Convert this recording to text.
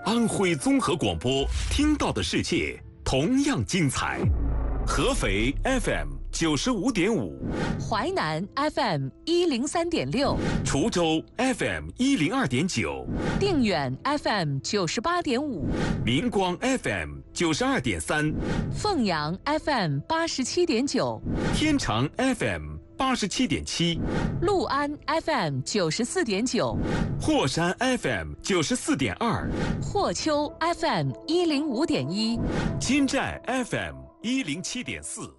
安徽综合广播，听到的世界同样精彩。合肥 FM 95.5， 淮南 FM 103.6， 滁州 FM 102.9， 定远 FM 98.5， 明光 FM 92.3， 凤阳 FM 87.9， 天长 FM 87.7， 六安 FM 94.9， 霍山 FM 94.2， 霍丘 FM 105.1， 金寨 FM 107.4。